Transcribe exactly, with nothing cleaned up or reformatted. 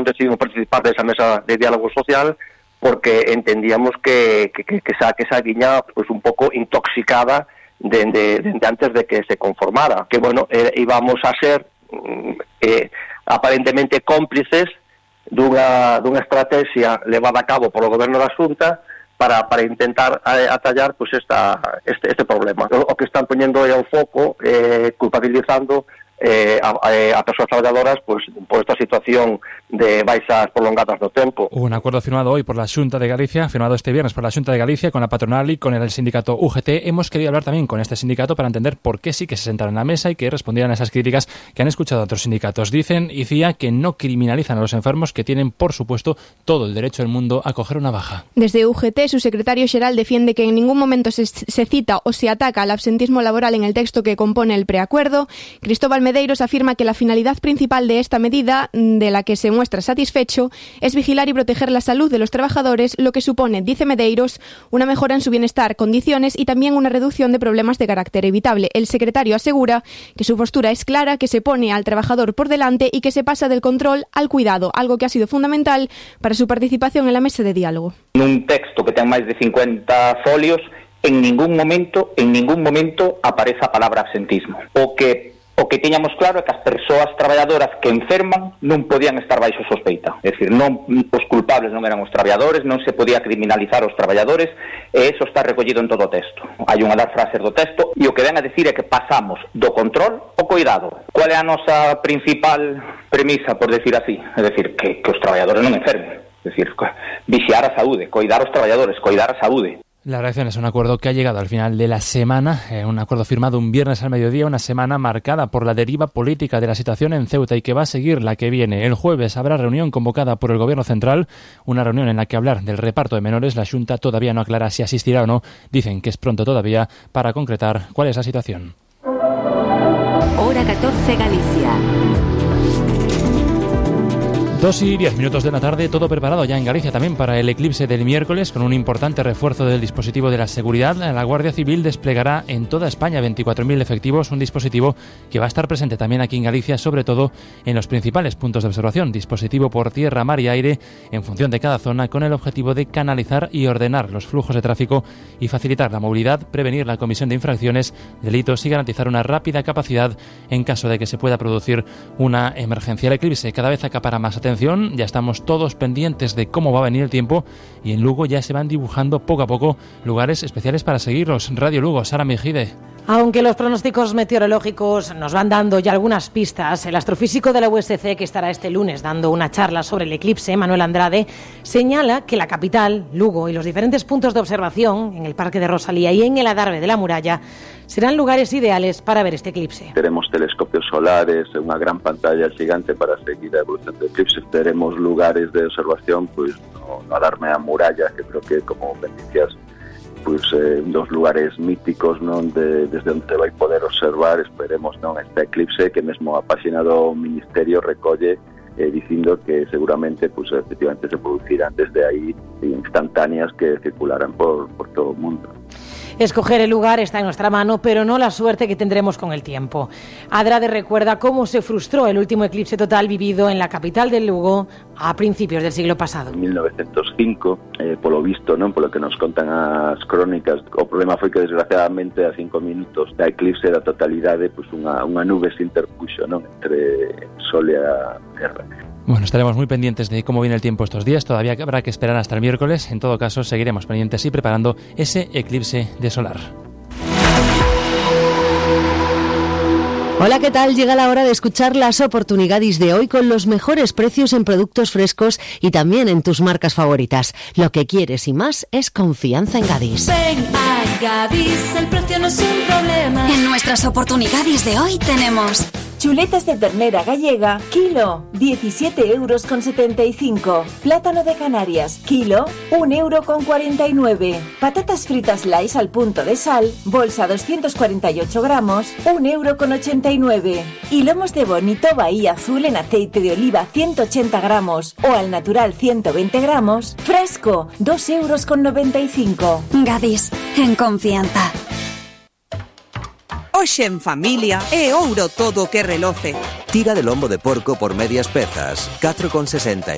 decidimos participar desa mesa de diálogo social porque entendíamos que, que, que, esa, que esa viña pues un pouco intoxicada desde de, de antes de que se conformara, que bueno, eh, íbamos a ser eh, aparentemente cómplices dunha, dunha estrategia levada a cabo polo goberno da Xunta para, para intentar atallar pues esta, este, este problema. O que están poñendo é o foco, eh, culpabilizando eh, a, a persoas traballadoras pues, por esta situación de baixas prolongadas do tempo. Un acuerdo firmado hoy por la Xunta de Galicia, firmado este viernes por la Xunta de Galicia con la patronal y con el sindicato U G T. Hemos querido hablar también con este sindicato para entender por qué sí que se sentaron en la mesa y que respondieran a esas críticas que han escuchado otros sindicatos. Dicen, I C I A, que no criminalizan a los enfermos, que tienen, por supuesto, todo el derecho del mundo a coger una baja. Desde U G T, su secretario xeral defiende que en ningún momento se, se cita o se ataca al absentismo laboral en el texto que compone el preacuerdo. Cristóbal Medeiros afirma que la finalidad principal de esta medida, de la que se muestra satisfecho, es vigilar y proteger la salud de los trabajadores, lo que supone, dice Medeiros, una mejora en su bienestar, condiciones y también una reducción de problemas de carácter evitable. El secretario asegura que su postura es clara, que se pone al trabajador por delante y que se pasa del control al cuidado, algo que ha sido fundamental para su participación en la mesa de diálogo. Un texto que ten máis de cincuenta folios, en ningún momento, en ningún momento aparece a palabra absentismo. O que O que tiñamos claro é que as persoas traballadoras que enferman non podían estar baixo sospeita. É dicir, non, os culpables non eran os traballadores, non se podía criminalizar os traballadores, e eso está recollido en todo o texto. Hai unha das frases do texto, e o que ven a decir é que pasamos do control ao cuidado. Qual é a nosa principal premisa, por decir así? É dicir, que, que os traballadores non enfermen. É dicir, vixiar a saúde, coidar os traballadores, coidar a saúde. La reacción es un acuerdo que ha llegado al final de la semana, eh, un acuerdo firmado un viernes al mediodía, una semana marcada por la deriva política de la situación en Ceuta y que va a seguir la que viene. El jueves habrá reunión convocada por el Gobierno Central, una reunión en la que hablar del reparto de menores. La Xunta todavía no aclara si asistirá o no. Dicen que es pronto todavía para concretar cuál es la situación. Hora catorce, Galicia. Dos y diez minutos de la tarde, todo preparado ya en Galicia también para el eclipse del miércoles, con un importante refuerzo del dispositivo de la seguridad. La Guardia Civil desplegará en toda España veinticuatro mil efectivos, un dispositivo que va a estar presente también aquí en Galicia, sobre todo en los principales puntos de observación. Dispositivo por tierra, mar y aire, en función de cada zona, con el objetivo de canalizar y ordenar los flujos de tráfico y facilitar la movilidad, prevenir la comisión de infracciones, delitos y garantizar una rápida capacidad en caso de que se pueda producir una emergencia. El eclipse cada vez acapara más atención. Ya estamos todos pendientes de cómo va a venir el tiempo y en Lugo ya se van dibujando poco a poco lugares especiales para seguirlos. Radio Lugo, Sara Mejide. Aunque los pronósticos meteorológicos nos van dando ya algunas pistas, el astrofísico de la U S C, que estará este lunes dando una charla sobre el eclipse, Manuel Andrade, señala que la capital, Lugo, y los diferentes puntos de observación en el Parque de Rosalía y en el Adarve de la Muralla serán lugares ideales para ver este eclipse. Tenemos telescopios solares, una gran pantalla gigante para seguir la evolución del eclipse. Tenemos lugares de observación, pues no, no Adarve a Muralla, que creo que, como bendiciones, pues eh, dos lugares míticos, non, de, desde onde vai poder observar, esperemos, non, este eclipse que mesmo a página do Ministerio recolle eh, dicindo que seguramente pues efectivamente se producirán desde aí instantáneas que circularán por, por todo o mundo. Escoger el lugar está en nuestra mano, pero no la suerte que tendremos con el tiempo. Adrade recuerda cómo se frustró el último eclipse total vivido en la capital del Lugo a principios del siglo pasado. En mil novecientos cinco, eh, polo visto, non, polo que nos contan as crónicas, o problema foi que desgraciadamente a cinco minutos da eclipse da totalidade, pues unha, unha nube se interpuxo, non, entre o sol e a terra. Bueno, estaremos muy pendientes de cómo viene el tiempo estos días. Todavía habrá que esperar hasta el miércoles. En todo caso, seguiremos pendientes y preparando ese eclipse de solar. Hola, ¿qué tal? Llega la hora de escuchar las oportunidades de hoy con los mejores precios en productos frescos y también en tus marcas favoritas. Lo que quieres y más es confianza en Gadis. Ven a Gadis, el precio no es un problema. En nuestras oportunidades de hoy tenemos chuletas de ternera gallega, kilo, diecisiete euros con setenta y cinco. Plátano de Canarias, kilo, un euro con cuarenta y nueve. Patatas fritas Lays al punto de sal, bolsa doscientos cuarenta y ocho gramos, un euro con ochenta y nueve. Y lomos de bonito Bahía Azul en aceite de oliva ciento ochenta gramos o al natural ciento veinte gramos, fresco, dos euros con noventa y cinco. Gadis, en confianza. Hoxe en familia é ouro todo que reloce. Tira de lombo de porco por medias pezas, catro con sesenta.